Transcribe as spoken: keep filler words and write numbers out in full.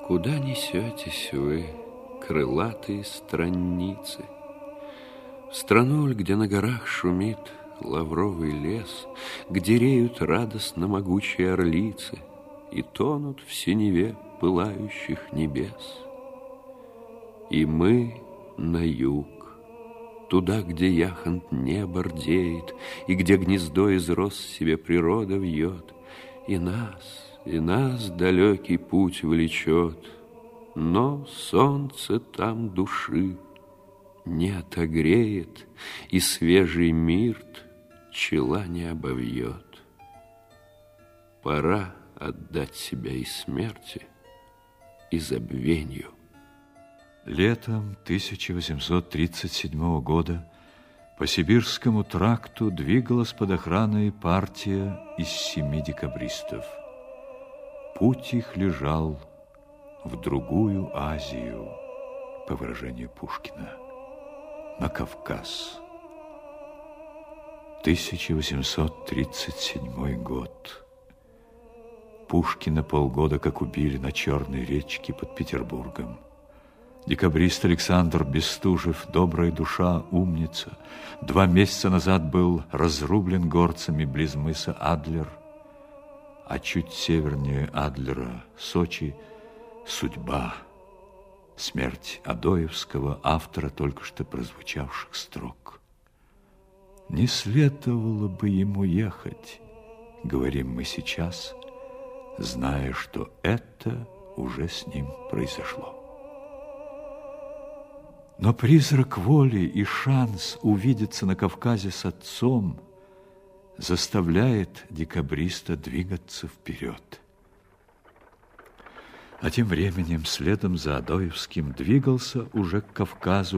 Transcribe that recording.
Куда несетесь вы, крылатые странницы? В страну, где на горах шумит лавровый лес, где реют радостно могучие орлицы и тонут в синеве пылающих небес. И мы на юг, туда, где яхонт небо рдеет, и где гнездо из роз себе природа вьет, и нас, и нас далекий путь влечет, но солнце там души не отогреет, и свежий мирт чела не обовьет. Пора отдать себя и смерти, и забвенью. Летом тысяча восемьсот тридцать седьмого года по Сибирскому тракту двигалась под охраной партия из семи декабристов. Путь их лежал в другую Азию, по выражению Пушкина, на Кавказ. тысяча восемьсот тридцать седьмой год. Пушкина полгода как убили на Черной речке под Петербургом. Декабрист Александр Бестужев, добрая душа, умница, два месяца назад был разрублен горцами близ мыса Адлер, а чуть севернее Адлера, Сочи, судьба, смерть Адоевского, автора только что прозвучавших строк. Не следовало бы ему ехать, говорим мы сейчас, зная, что это уже с ним произошло. Но призрак воли и шанс увидеться на Кавказе с отцом заставляет декабриста двигаться вперед. А тем временем следом за Адоевским двигался уже к Кавказу